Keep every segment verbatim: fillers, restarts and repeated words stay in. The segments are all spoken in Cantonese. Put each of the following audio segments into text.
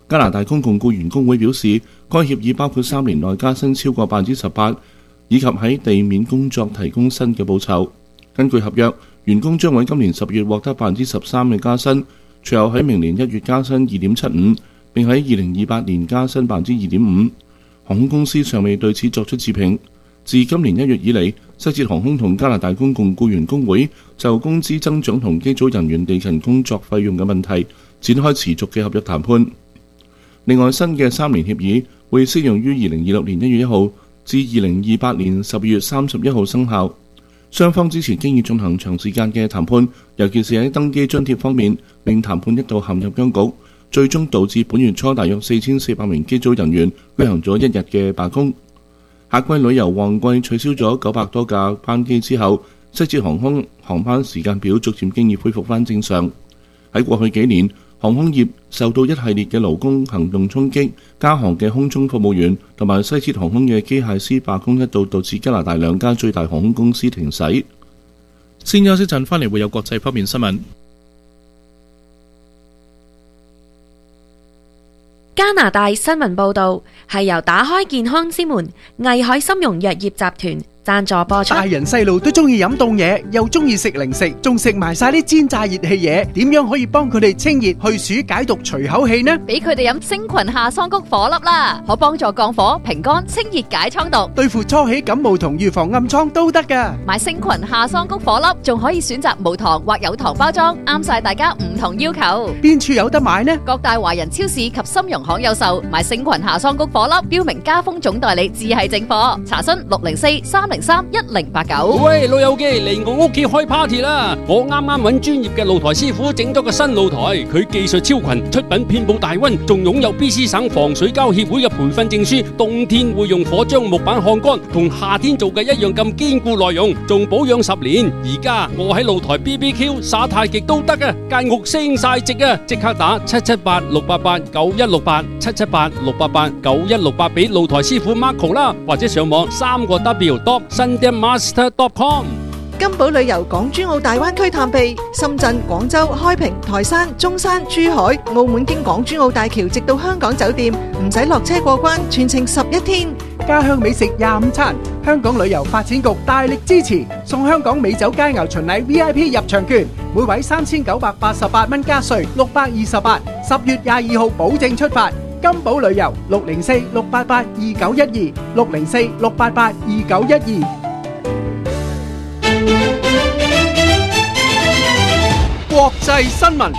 加拿大公共僱員工會表示，該協議包括三年內加薪超過百分之十八，以及喺地面工作提供新嘅報酬。根據合約，員工將喺今年十月獲得百分之十三嘅加薪，隨後喺明年一月加薪二點七五，並喺二零二八年加薪百分之二點五。航空公司尚未對此作出置評。自今年一月以嚟，西捷航空同加拿大公共僱員工會就工資增長同機組人員地勤工作費用嘅問題展開持續嘅合約談判。另外，新嘅三年協議會適用於二零二六年一月一號至二零二八年十二月三十一號生效。雙方之前經已進行長時間嘅談判，尤其是喺登機津貼方面，令談判一度陷入僵局，最終導致本月初大約四千四百名機組人員舉行咗一日嘅罷工。夏季旅遊旺季取消咗九百多架班機之後，西捷航空航班時間表逐漸經已恢復翻正常。喺過去幾年，航空業受到一系列嘅勞工行動衝擊，加航嘅空中服務員同埋西捷航空嘅機械師罷工一度導致加拿大兩家最大航空公司停駛。先休息陣，翻嚟會有國際方面新聞。 加拿大新聞報導係由打開健康之門藝海參茸藥業集團贊助播出。 大人細路都中意飲凍嘢，又中意食零食，仲食埋晒啲煎炸熱氣嘢，點樣可以幫佢哋清熱去暑解毒除口氣呢？ 俾佢哋飲星群夏桑菊火粒啦，可幫助降火平肝清熱解瘡毒， 對付初起感冒同預防暗瘡都得㗎。 買星群夏桑菊火粒仲可以選擇無糖或有糖包裝，啱晒大家唔同要求。 邊處有得買呢？ 各大華人超市及參茸行有售。買星群夏桑菊火粒，標明加豐總代理至係正貨。查詢六零四三零三一零八九。 喂，老友記，嚟我屋企開 party 啦！我啱啱揾專業嘅露台師傅整咗個新露台，佢技術超群，出品遍佈大溫，仲擁有 B C 省防水膠協會嘅培訓證書。冬天會用火將木板烘乾，同夏天做嘅一樣咁堅固耐用，仲保養十年。而家我喺露台 B B Q 耍太極都得啊！間屋升晒值啊！即刻打七七八六八八九一六八七七八六八八九一六八俾露台師傅 Marco 啦，或者上網三個 W dot sundaemaster dot com。 金寶旅遊港珠澳大灣區探秘，深圳、廣州、開平、台山、中山、珠海、澳門經港珠澳大橋直到香港酒店，唔使落車過關，全程十一天。 家鄉美食廿五餐，香港旅遊發展局大力支持，送香港美酒佳肴巡禮 V I P 入場券，每位三千九百八十八蚊加稅，六百二十八。十月廿二號保證出發。金寶旅遊六零四六八八二九一二六零四六八八二九一二。國際新聞。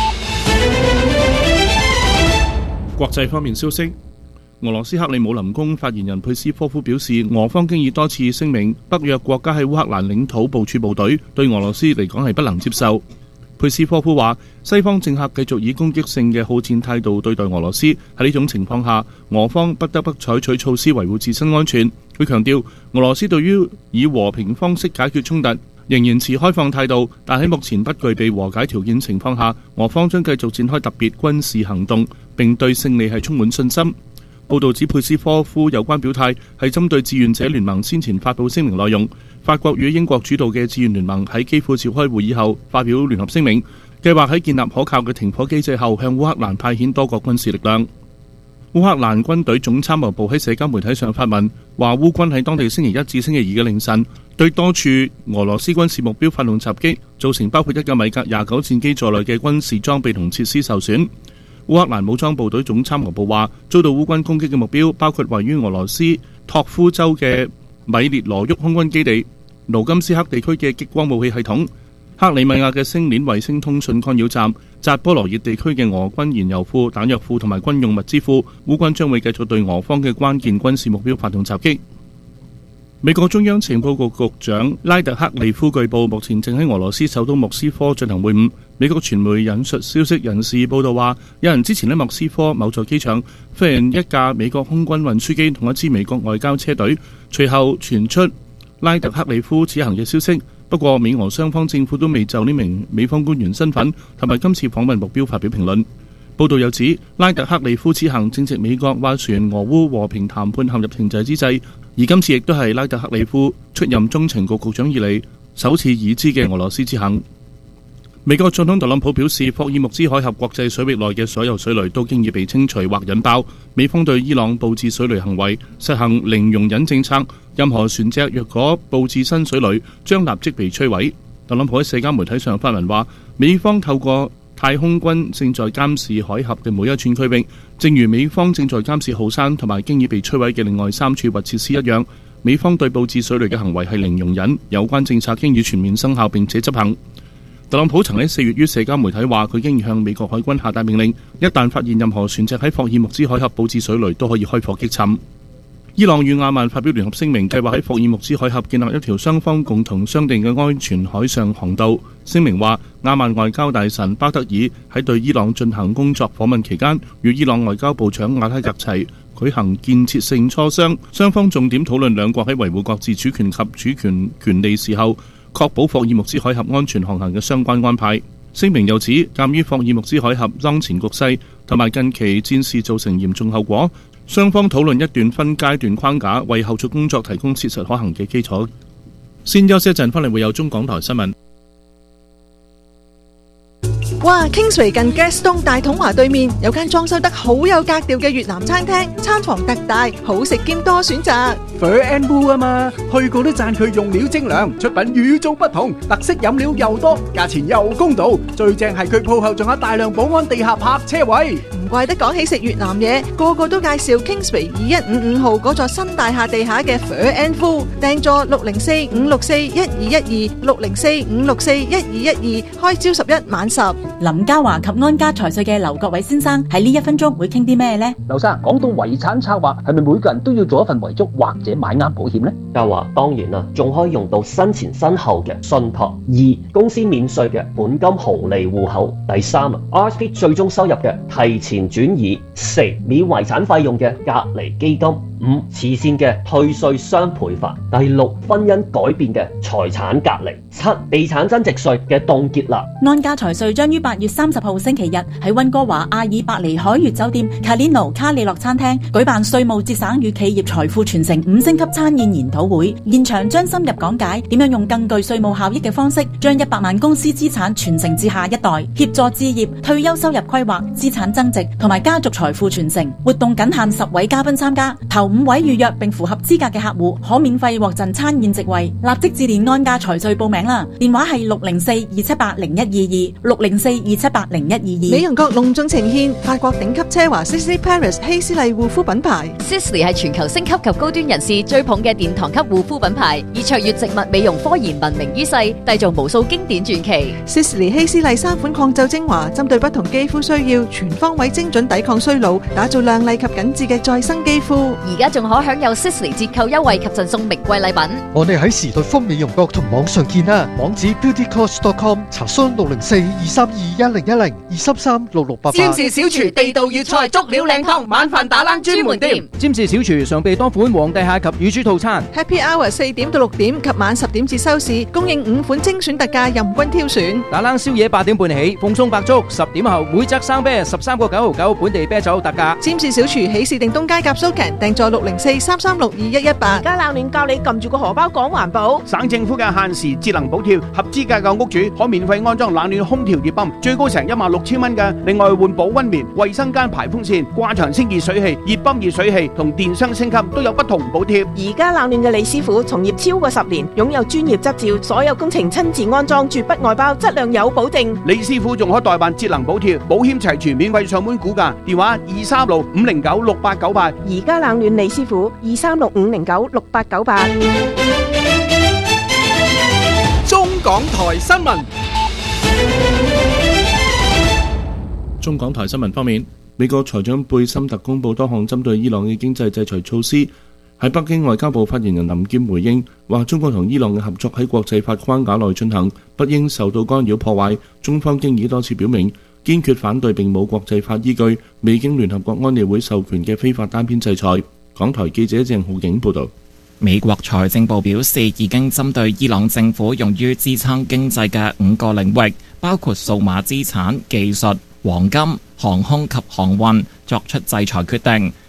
國際方面消息，俄羅斯克里姆林宮發言人佩斯科夫表示，俄方經已多次聲明，北約國家喺烏克蘭領土部署部隊，對俄羅斯嚟講係不能接受。佩斯科夫話，西方政客繼續以攻擊性嘅好戰態度對待俄羅斯，喺呢種情況下，俄方不得不採取措施維護自身安全。佢強調，俄羅斯對於以和平方式解決衝突仍然持開放態度，但喺目前不具備和解條件情況下，俄方將繼續展開特別軍事行動，並對勝利係充滿信心。報道指佩斯科夫有關表態係針對志願者聯盟先前發布聲明內容。法國與英國主導嘅志願聯盟喺基輔召開會議後發表聯合聲明，計劃喺建立可靠嘅停火機制後向烏克蘭派遣多個軍事力量。烏克蘭軍隊總參謀部喺社交媒體上發文，話烏軍喺當地星期一至星期二嘅凌晨對多處俄羅斯軍事目標發動襲擊，造成包括一架米格廿九戰機在內嘅軍事裝備同設施受損。烏克蘭武裝部隊總參謀部話，遭到烏軍攻擊嘅目標包括位於俄羅斯托夫州嘅米列羅沃空軍基地、盧甘斯克地區嘅激光武器系統、克里米亞嘅星鏈衛星通訊干擾站、扎波羅熱地區嘅俄軍燃油庫、彈藥庫同埋軍用物資庫。烏軍將會繼續對俄方嘅關鍵軍事目標發動襲擊。美國中央情報局局長拉特克利夫據報目前正喺俄羅斯首都莫斯科進行會晤。美國傳媒引述消息人士報道話，有人之前喺莫斯科某座機場發現一架美國空軍運輸機同一支美國外交車隊，隨後傳出拉特克利夫此行嘅消息。不過美俄雙方政府都未就呢名美方官員身份同埋今次訪問目標發表評論。報道又指，拉特克利夫此行正值美國斡旋俄烏和平談判陷入停滯之際，而今次亦都係拉特克利夫出任中情局局長以嚟首次已知嘅俄羅斯之行。 美國總統特朗普表示，霍爾木茲海峽國際水域內嘅所有水雷都經已被清除或引爆。美方對伊朗佈置水雷行為實行零容忍政策，任何船隻若果佈置新水雷，將立即被摧毀。特朗普喺社交媒體上發文話，美方透過太空軍正在監視海峽嘅每一寸區域，正如美方正在監視浩山同埋經已被摧毀嘅另外三處核設施一樣。美方對佈置水雷嘅行為係零容忍，有關政策經已全面生效並且執行。特朗普曾喺四月於社交媒體話，佢經已向美國海軍下達命令，一旦發現任何船隻喺霍爾木茲海峽佈置水雷，都可以開火擊沉。伊朗與阿曼發表聯合聲明，計劃喺霍爾木茲海峽建立一條雙方共同商定嘅安全海上航道。聲明話，阿曼外交大臣巴德爾喺對伊朗進行工作訪問期間，與伊朗外交部長阿拉格齊舉行建設性磋商，雙方重點討論兩國喺維護各自主權及主權權利時候，確保霍爾木茲海峽安全航行嘅相關安排。聲明又指，鑑於霍爾木茲海峽當前局勢同埋近期戰事造成嚴重後果，雙方討論一段分階段框架，為後續工作提供切實可行嘅基礎。先休息一陣，翻嚟會有中港台新聞。 哇 Kingsway 近 Gaston 大統華對面有間裝修得好有格調嘅越南餐廳，餐房特大，好食兼多選擇。 Fur and Boo 啊嘛，去過都讚佢用料精良，出品與眾不同，特色飲料又多，價錢又公道，最正係佢鋪後仲有大量保安地下泊車位。 唔怪得講起食越南嘢，個個都介紹 Kingsway 二一五五號嗰座新大廈地下嘅 Fur and Boo， 訂座六零四五六四一二一二六零四五六四一二一二，開朝十一晚十。 林嘉華及安家財稅嘅劉國偉先生喺呢一分鐘會傾啲咩呢？ 劉生，講到遺產策劃，係咪每個人都要做一份遺囑或者買啱保險呢？ 嘉華，當然啦，仲可以用到生前身後嘅信託。二、公司免稅嘅本金紅利戶口。第三啊 ，R S P 最終收入嘅提前轉移。四、免遺產費用嘅隔離基金。五、慈善嘅退稅雙倍法。第六、婚姻改變嘅財產隔離。七、地產增值稅嘅凍結啦。 安家財稅將於八月三十號星期日喺溫哥華阿爾伯尼海悅酒店 Calino 卡里諾餐廳舉辦稅務節省與企業財富傳承五星級餐宴研討會，現場將深入講解點樣用更具稅務效益嘅方式，將一百萬公司資產傳承至下一代，協助置業、退休收入規劃、資產增值同埋家族財富傳承。活動僅限十位嘉賓參加，頭五位預約並符合資格嘅客戶可免費獲贈餐宴席位。立即致電安家財稅報名啦，電話係六零四二七八零一二二六零四二七八零一二二。 美容閣隆重呈現法國頂級奢華 Sisley Paris 希斯麗護膚品牌。 Sisley 係全球星級及高端人士追捧嘅殿堂級護膚品牌，以卓越植物美容科研聞名於世，締造無數經典傳奇。 Sisley 希斯麗三款抗皺精華，針對不同肌膚需要，全方位精準抵抗衰老，打造亮麗及緊緻嘅再生肌膚。 而家仲可享有 Sisley 折扣優惠及贈送名貴禮品。 我哋喺時代豐美容閣同網上見啦，網址 beauty cost dot com， 查詢六零四二三二一零一零二三三六六八八。 占士小廚地道粵菜足料靚湯，晚飯打冷專門店。占士小廚常備多款皇帝蟹及乳豬套餐。 Happy Hour 四點到六點及晚十點至收市，供應五款精選特價，任君挑選。 打冷宵夜八點半起，鳳鬆白粥十點後每則生啤十三個九毫九，本地啤酒特價。 占士小廚喜事定東街夾蘇強，訂座六零四三三六二一一八。 家冷暖教你撳住個荷包講環保。 省政府嘅限時節能補貼，合資格嘅屋主可免費安裝冷暖空調熱泵，最高成一萬六千蚊嘅。另外換保溫棉、衛生間排風扇、掛牆清熱水器、熱泵熱水器同電箱升級都有不同補貼。 而家冷暖嘅李師傅從業超過十年，擁有專業執照，所有工程親自安裝，絕不外包，質量有保證。 李師傅仲可代辦節能補貼，保險齊全，免費上門估價，電話二三六五零九六八九八。 而家冷暖李師傅二三六五零九六八九八。 中港台新聞。 中港台新聞方面，美國財長貝森特公布多項針對伊朗嘅經濟制裁措施。喺北京，外交部發言人林劍回應話，中國同伊朗嘅合作喺國際法框架內進行，不應受到干擾破壞。中方經已多次表明，堅決反對並冇國際法依據、未經聯合國安理會授權嘅非法單邊制裁。港台記者鄭浩景報導。 美國財政部表示，已經針對伊朗政府用於支撐經濟嘅五個領域，包括數碼資產、技術、黃金、航空及航運，作出制裁決定。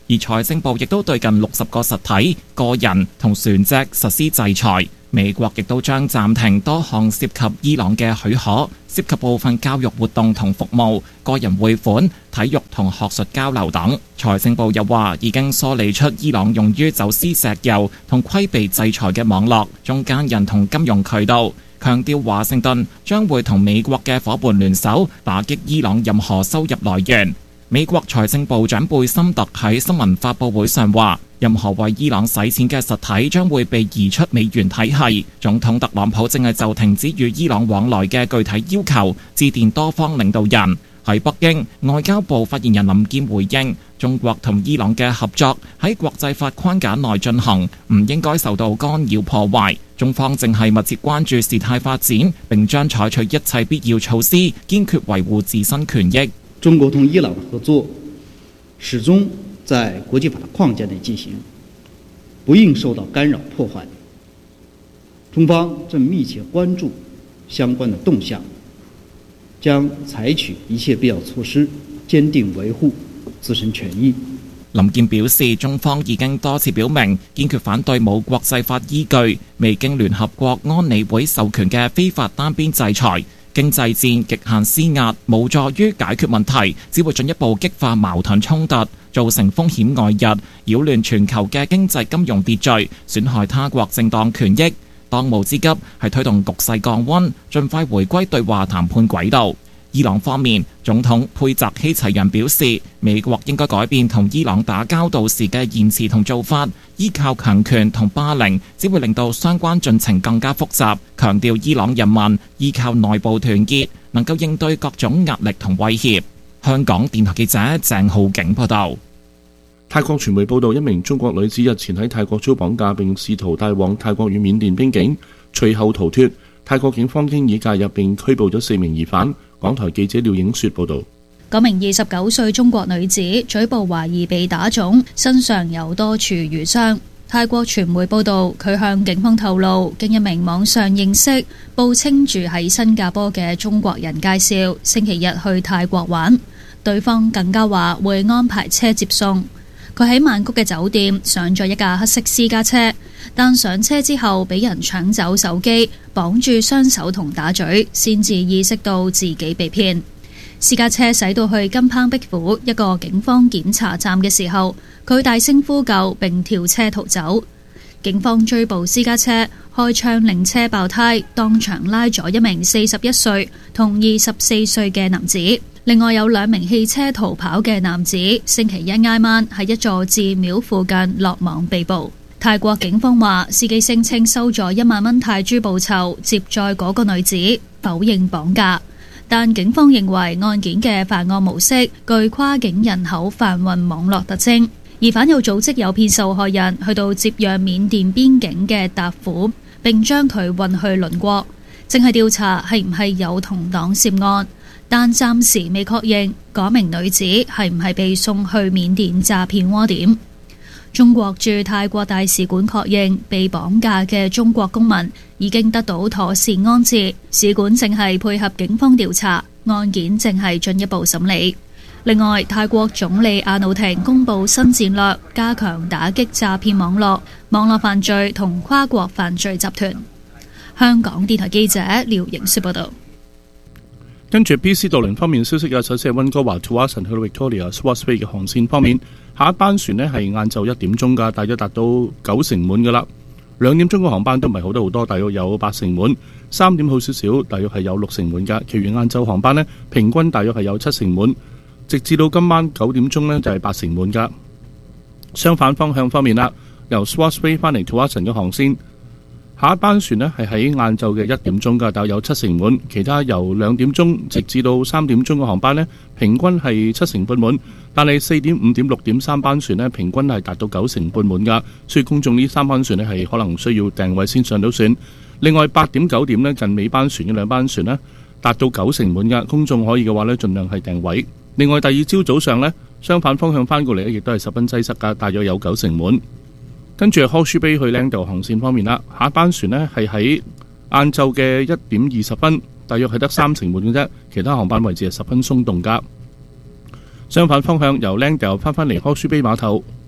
而財政部亦都對近六十個實體、個人同船隻實施制裁。美國亦都將暫停多項涉及伊朗嘅許可，涉及部分教育活動同服務、個人匯款、體育同學術交流等。財政部又話已經梳理出伊朗用於走私石油同規避制裁嘅網絡、中間人同金融渠道，強調華盛頓將會同美國嘅夥伴聯手打擊伊朗任何收入來源。美國財政部長貝森特喺新聞發佈會上話，任何為伊朗洗錢嘅實體將會被移出美元體系。總統特朗普正係就停止與伊朗往來嘅具體要求致電多方領導人。喺北京，外交部發言人林健回應，中國同伊朗嘅合作喺國際法框架內進行，唔應該受到干擾破壞。中方正係密切關注事態發展，並將採取一切必要措施，堅決維護自身權益。 中國同伊朗的合作始終在國際法框架內進行，不應受到干擾破壞。中方正密切關注相關的動向，將採取一切必要措施，堅定維護自身權益。 林健表示，中方已經多次表明堅決反對冇國際法依據、未經聯合國安理會授權嘅非法單邊制裁。經濟戰極限施壓無助於解決問題，只會進一步激化矛盾衝突，造成風險外溢，擾亂全球嘅經濟金融秩序，損害他國正當權益。當務之急係推動局勢降溫，盡快回歸對話談判軌道。伊朗方面，總統佩澤希齊揚表示，美國應該改變同伊朗打交道時嘅言辭同做法，依靠強權同霸凌只會令到相關進程更加複雜，強調伊朗人民依靠內部團結，能夠應對各種壓力同威脅。香港電台記者鄭浩景報道。 泰國傳媒報道，一名中國女子日前喺泰國遭綁架，並試圖帶往泰國與緬甸邊境，隨後逃脫。泰國警方經已介入並拘捕咗四名疑犯。港台記者廖影雪報道。 嗰名二十九歲中國女子嘴部懷疑被打腫，身上有多處瘀傷。泰國傳媒報道，佢向警方透露，經一名網上認識、報稱住喺新加坡嘅中國人介紹，星期日去泰國玩。對方更加話會安排車接送。佢喺曼谷嘅酒店上咗一架黑色私家車，但上車之後俾人搶走手機，綁住雙手同打嘴，先至意識到自己被騙。私家車駛到去金澎碧府一個警方檢查站嘅時候，佢大聲呼救並跳車逃走。警方追捕私家車，開槍令車爆胎，當場拉咗一名四十一歲同二十四歲嘅男子。另外有兩名汽車逃跑嘅男子，星期一挨晚喺一座寺廟附近落網被捕。泰國警方話，司機聲稱收咗一萬蚊泰銖報酬接載嗰個女子，否認綁架。但警方認為案件嘅犯案模式具跨境人口販運網絡特徵，疑犯有組織誘騙受害人去到接壤緬甸邊境嘅達府，並將佢運去鄰國。正係調查係唔係有同黨涉案，但暫時未確認嗰名女子係唔係被送去緬甸詐騙窩點。中國駐泰國大使館確認被綁架嘅中國公民已經得到妥善安置，使館正係配合警方調查，案件正係進一步審理。另外，泰國總理阿努廷公布新戰略，加強打擊詐騙網絡、網絡犯罪同跨國犯罪集團。香港電台記者廖瑩雪報道。 跟住 B C 渡輪方面消息，有首先係溫哥華 to Watson 去到 Victoria Swartz Bay 嘅航線方面，下一班船呢係晏晝一點鐘㗎，大約達到九成滿㗎啦。兩點鐘嘅航班都唔係好得好多，大約有八成滿。三點好少少，大約係有六成滿㗎。其餘晏晝航班呢，平均大約係有七成滿。直至到今晚九點鐘呢，就係八成滿㗎。相反方向方面啦，由 Swartz Bay 翻嚟 to Watson 嘅航線，下一班船呢係喺晏晝嘅一點鐘㗎，大約有七成滿。其他由兩點鐘直至到三點鐘嘅航班呢，平均係七成半滿。但係四點、五點、六點三班船呢，平均係達到九成半滿㗎。所以公眾呢三班船呢係可能需要訂位先上到船。另外八點、九點呢，近尾班船嘅兩班船呢，達到九成滿㗎。公眾可以嘅話呢，盡量係訂位。另外第二朝早上呢，相反方向翻過嚟呢，亦都係十分擠塞㗎，大約有九成滿。跟住 Horseshoe Bay 去 Langdale 航線方面啦，下一班船呢係喺晏晝嘅一點二十分，大約係得三成滿嘅啫，其他航班位置係十分鬆動㗎。相反方向由 Langdale 翻返嚟 Horseshoe Bay 碼頭，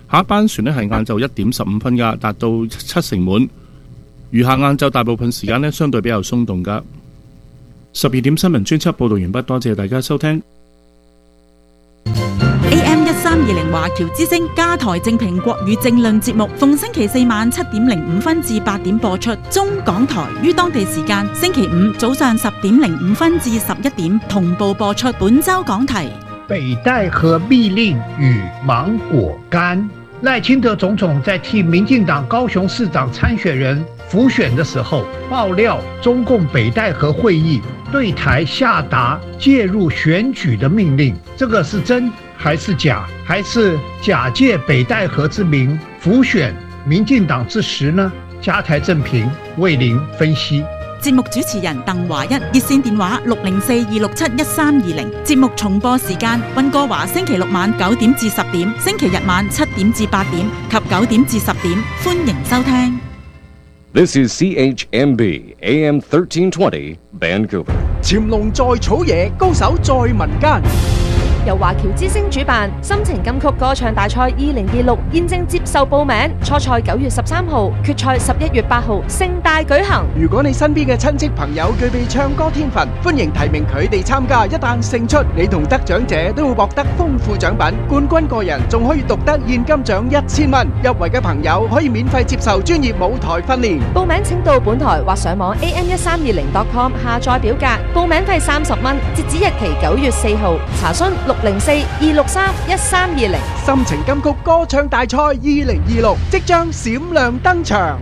下一班船呢係晏晝一點十五分㗎，達到七成滿。餘下晏晝大部分時間呢相對比較鬆動㗎。十二點新聞專輯報導完畢，多謝大家收聽。 A M 一三二零華僑之聲加台正評國語政論節目，逢星期四晚七點零五分至八點播出。中港台於當地時間星期五早上十點零五分至十一點同步播出。本周講題： 北戴河密令與芒果乾。賴清德總統在替民進黨高雄市長參選人輔選的時候，爆料中共北戴河會議對台下達介入選舉的命令，這個是真還是假？還是假借北戴河之名輔選民進黨之實呢？加台正評為您分析。 節目主持人鄧華一，熱線電話六零四二六七一三二零。節目重播時間溫哥華星期六晚九點至十點，星期日晚七點至八點及九點至十點，歡迎收聽。 This is C H M B A M thirteen twenty Vancouver。 潛龍在草野，高手在民間。 由華僑之聲主辦心情金曲歌唱大賽二零二六現正接受報名，初賽九月十三號，決賽十一月八號，盛大舉行。 如果你身邊嘅親戚朋友具備唱歌天分，歡迎提名佢哋參加。一旦勝出，你同得獎者都會獲得豐富獎品，冠軍個人仲可以獨得現金獎一千蚊。入圍嘅朋友可以免費接受專業舞台訓練。 報名請到本台或上網 A M 一三二零 dot com 下載表格，報名費三十蚊，截止日期九月四號。查詢六零四二六三一三二零。 心情金曲歌唱大賽二零二六即將閃亮登場。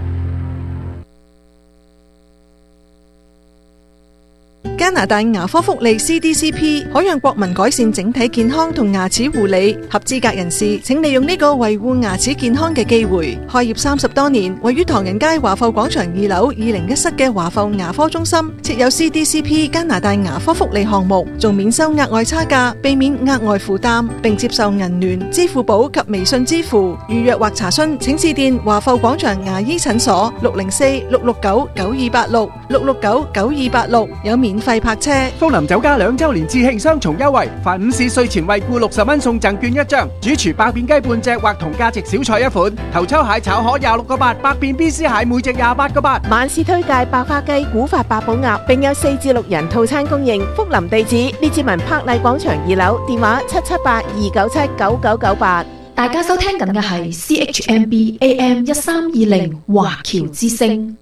加拿大牙科福利 C D C P 可讓國民改善整體健康同牙齒護理，合資格人士請利用呢個維護牙齒健康嘅機會。開業三十多年，位於唐人街華埠廣場二樓二零一室嘅華埠牙科中心設有 C D C P 加拿大牙科福利項目，仲免收額外差價，避免額外負擔，並接受銀聯、支付寶及微信支付。預約或查詢請致電華埠廣場牙醫診所六零四六六九九二八六六六九九二八六，有免費泊車。 福林酒家兩周年致慶雙重優惠，凡午市稅前惠顧六十蚊送贈券一張，主廚百變雞半隻或同價值小菜一款，頭抽蟹炒河廿六個八，百變 B C 蟹每隻廿八個八。 晚市推介百花雞、古法八寶鴨，並有四至六人套餐供應。福林地址：列治文柏麗廣場二樓，電話七七八二九七九九九八。 大家收聽緊嘅係 C H M B A M 一三二零華僑之聲。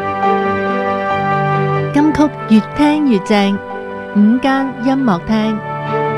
金曲越聽越正，午間音樂廳。